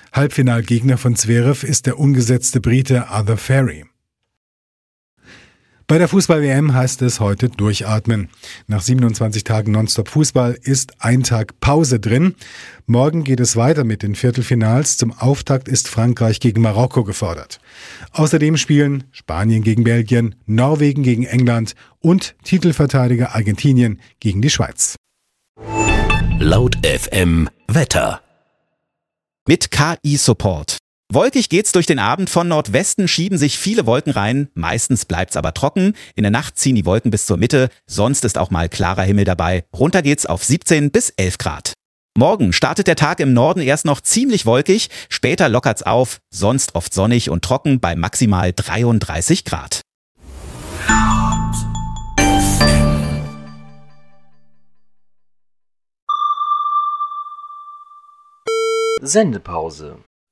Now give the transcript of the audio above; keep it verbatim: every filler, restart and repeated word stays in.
Halbfinalgegner von Zverev ist der ungesetzte Brite Arthur Ferry. Bei der Fußball-W M heißt es heute durchatmen. Nach siebenundzwanzig Tagen Nonstop-Fußball ist ein Tag Pause drin. Morgen geht es weiter mit den Viertelfinals. Zum Auftakt ist Frankreich gegen Marokko gefordert. Außerdem spielen Spanien gegen Belgien, Norwegen gegen England und Titelverteidiger Argentinien gegen die Schweiz. Laut F M Wetter. Mit K I-Support. Wolkig geht's durch den Abend. Von Nordwesten schieben sich viele Wolken rein. Meistens bleibt's aber trocken. In der Nacht ziehen die Wolken bis zur Mitte. Sonst ist auch mal klarer Himmel dabei. Runter geht's auf siebzehn bis elf Grad. Morgen startet der Tag im Norden erst noch ziemlich wolkig. Später lockert's auf. Sonst oft sonnig und trocken bei maximal dreiunddreißig Grad. Sendepause.